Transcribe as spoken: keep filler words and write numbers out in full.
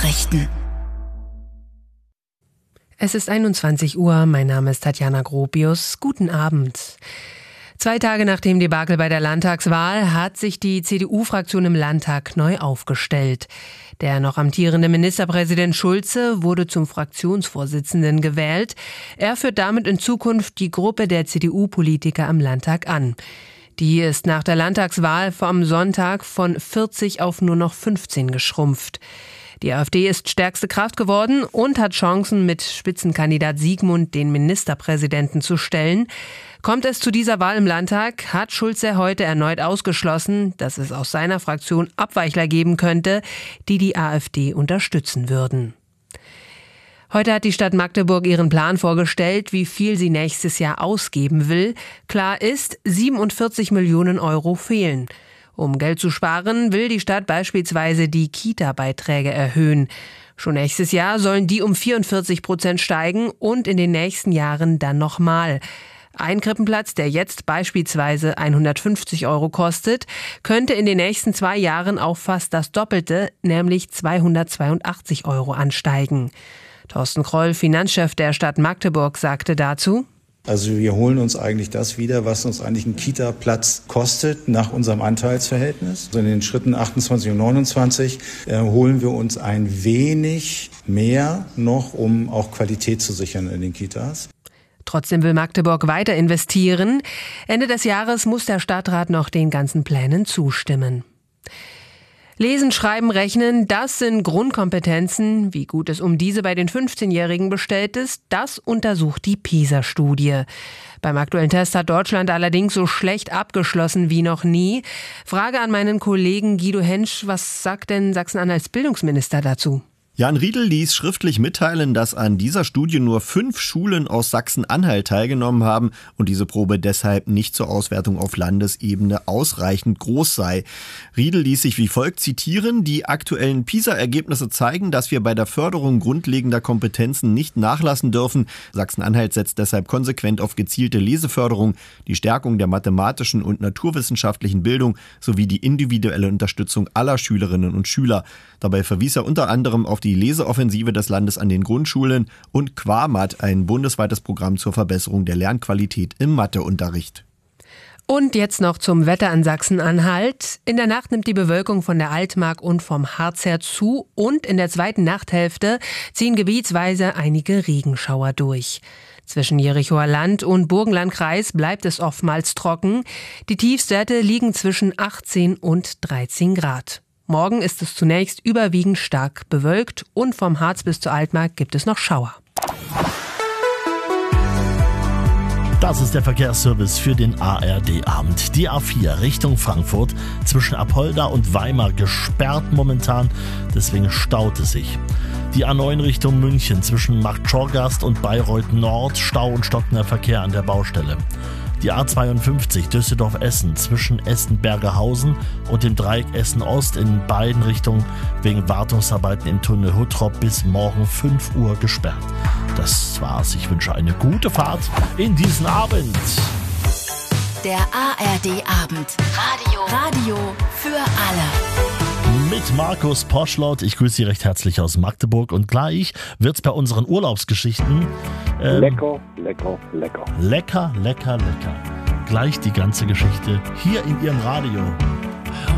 Nachrichten. Es ist einundzwanzig Uhr, mein Name ist Tatjana Gropius. Guten Abend. Zwei Tage nach dem Debakel bei der Landtagswahl hat sich die C D U-Fraktion im Landtag neu aufgestellt. Der noch amtierende Ministerpräsident Schulze wurde zum Fraktionsvorsitzenden gewählt. Er führt damit in Zukunft die Gruppe der C D U-Politiker am Landtag an. Die ist nach der Landtagswahl vom Sonntag von vierzig auf nur noch fünfzehn geschrumpft. Die AfD ist stärkste Kraft geworden und hat Chancen, mit Spitzenkandidat Siegmund den Ministerpräsidenten zu stellen. Kommt es zu dieser Wahl im Landtag, hat Schulze heute erneut ausgeschlossen, dass es aus seiner Fraktion Abweichler geben könnte, die die AfD unterstützen würden. Heute hat die Stadt Magdeburg ihren Plan vorgestellt, wie viel sie nächstes Jahr ausgeben will. Klar ist, siebenundvierzig Millionen Euro fehlen. Um Geld zu sparen, will die Stadt beispielsweise die Kita-Beiträge erhöhen. Schon nächstes Jahr sollen die um vierundvierzig Prozent steigen und in den nächsten Jahren dann nochmal. Ein Krippenplatz, der jetzt beispielsweise hundertfünfzig Euro kostet, könnte in den nächsten zwei Jahren auf fast das Doppelte, nämlich zweihundertzweiundachtzig Euro ansteigen. Thorsten Kroll, Finanzchef der Stadt Magdeburg, sagte dazu: Also wir holen uns eigentlich das wieder, was uns eigentlich ein Kita-Platz kostet nach unserem Anteilsverhältnis. Also in den Schritten achtundzwanzig und neunundzwanzig äh, holen wir uns ein wenig mehr noch, um auch Qualität zu sichern in den Kitas. Trotzdem will Magdeburg weiter investieren. Ende des Jahres muss der Stadtrat noch den ganzen Plänen zustimmen. Lesen, Schreiben, Rechnen, das sind Grundkompetenzen. Wie gut es um diese bei den fünfzehnjährigen bestellt ist, das untersucht die PISA-Studie. Beim aktuellen Test hat Deutschland allerdings so schlecht abgeschlossen wie noch nie. Frage an meinen Kollegen Guido Hensch, was sagt denn Sachsen-Anhalts Bildungsminister dazu? Jan Riedel ließ schriftlich mitteilen, dass an dieser Studie nur fünf Schulen aus Sachsen-Anhalt teilgenommen haben und diese Probe deshalb nicht zur Auswertung auf Landesebene ausreichend groß sei. Riedel ließ sich wie folgt zitieren: Die aktuellen PISA-Ergebnisse zeigen, dass wir bei der Förderung grundlegender Kompetenzen nicht nachlassen dürfen. Sachsen-Anhalt setzt deshalb konsequent auf gezielte Leseförderung, die Stärkung der mathematischen und naturwissenschaftlichen Bildung sowie die individuelle Unterstützung aller Schülerinnen und Schüler. Dabei verwies er unter anderem auf die Leseoffensive des Landes an den Grundschulen und Quamat, ein bundesweites Programm zur Verbesserung der Lernqualität im Matheunterricht. Und jetzt noch zum Wetter an Sachsen-Anhalt. In der Nacht nimmt die Bewölkung von der Altmark und vom Harz her zu und in der zweiten Nachthälfte ziehen gebietsweise einige Regenschauer durch. Zwischen Jerichoer Land und Burgenlandkreis bleibt es oftmals trocken. Die Tiefstwerte liegen zwischen achtzehn und dreizehn Grad. Morgen ist es zunächst überwiegend stark bewölkt und vom Harz bis zur Altmark gibt es noch Schauer. Das ist der Verkehrsservice für den A R D-Abend. Die A vier Richtung Frankfurt zwischen Apolda und Weimar gesperrt momentan, deswegen staut es sich. Die A neun Richtung München zwischen Marktschorgast und Bayreuth Nord, Stau und stockender Verkehr an der Baustelle. Die A zweiundfünfzig Düsseldorf-Essen zwischen Essen-Bergerhausen und dem Dreieck Essen-Ost in beiden Richtungen wegen Wartungsarbeiten im Tunnel Huttrop bis morgen fünf Uhr gesperrt. Das war's. Ich wünsche eine gute Fahrt in diesen Abend. Der A R D-Abend. Radio. Radio für alle. Mit Markus Poschlott. Ich grüße Sie recht herzlich aus Magdeburg und gleich wird's bei unseren Urlaubsgeschichten ähm, lecker, lecker, lecker. Lecker, lecker, lecker. Gleich die ganze Geschichte hier in Ihrem Radio.